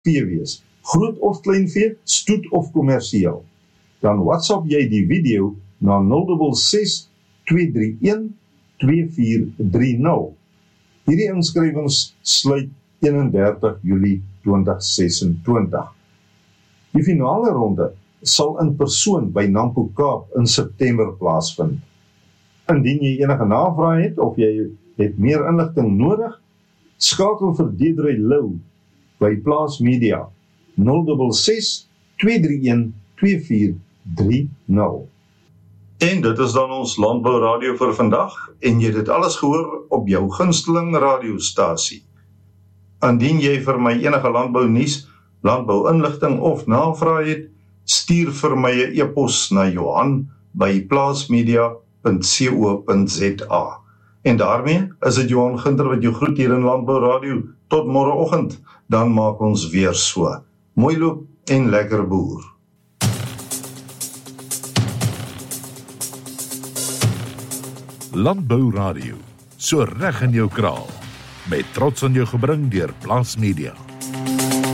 vee wees, groot of klein vee, stoet of kommersieel. Dan WhatsApp jy die video na 066 231 2430. Hierdie inskrywings sluit 31 Julie 2026. Die finale ronde sal in persoon by Nampo Kaap in September plaasvind. Indien jy enige navrae het of jy het meer inligting nodig, skakel vir Deidre Lou by Plaas Media 066 231 2430. En dit is dan ons Landbou Radio vir vandag, en jy het dit alles gehoor op jou gunsteling radiostasie. Indien jy vir my enige landbou nuus, landbou inligting of navrae het, stuur vir my 'n e-pos na Johan by plaasmedia.co.za. En daarmee is dit Johan Ginter wat jou groet hier in Landbou Radio. Tot môreoggend, dan maak ons weer so. Mooi loop en lekker boer. Landbou Radio, so reg in jou kraal, met trots aan jou gebring deur Plaas Media.